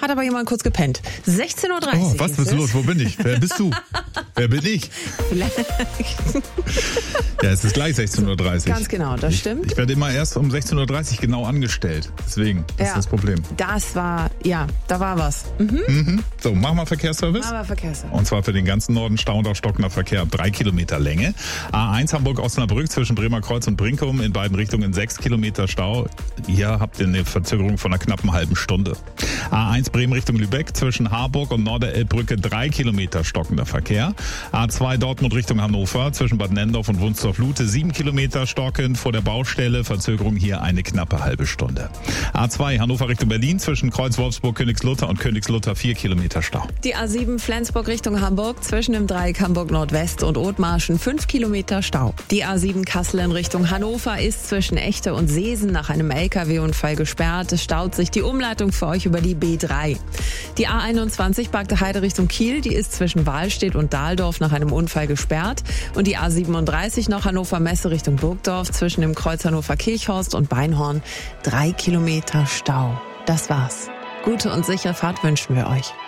hat aber jemand kurz gepennt. 16:30 Uhr. Oh, was ist los? Wo bin ich? Wer bist du? Wer bin ich? Vielleicht. Ja, es ist gleich 16:30 Uhr. Ganz genau, das stimmt. Ich werde immer erst um 16:30 Uhr genau angestellt. Deswegen, das ist das Problem. Das war, da war was. So, machen wir Verkehrsservice. Aber Verkehrsservice. Und zwar für den ganzen Norden Stau und auch stockender Verkehr ab 3 Kilometer Länge. A1 Hamburg-Osnabrück zwischen Bremer Kreuz und Brinkum in beiden Richtungen 6 Kilometer Stau. Hier habt ihr eine Verzögerung von einer knappen halben Stunde. A1 Bremen Richtung Lübeck zwischen Harburg und Norderelbbrücke 3 Kilometer stockender Verkehr. A2 Dortmund Richtung Hannover zwischen Bad Nendorf und Wunstorf-Lute 7 Kilometer stockend vor der Baustelle. Verzögerung hier eine knappe halbe Stunde. A2 Hannover Richtung Berlin zwischen Kreuz Wolfsburg, Königslutter und Königslutter 4 Kilometer Stau. Die A7 Flensburg Richtung Hamburg zwischen dem Dreieck Hamburg Nordwest und Othmarschen 5 Kilometer Stau. Die A7 Kassel in Richtung Hannover ist zwischen Echte und Seesen nach einem LKW-Unfall gesperrt. Es staut sich die Umleitung für euch über die B3. Die A21 Bagde Heide Richtung Kiel, die ist zwischen Wahlstedt und Dahldorf nach einem Unfall gesperrt. Und die A37 noch Hannover Messe Richtung Burgdorf zwischen dem Kreuz Hannover Kirchhorst und Beinhorn 3 Kilometer Stau. Das war's. Gute und sichere Fahrt wünschen wir euch.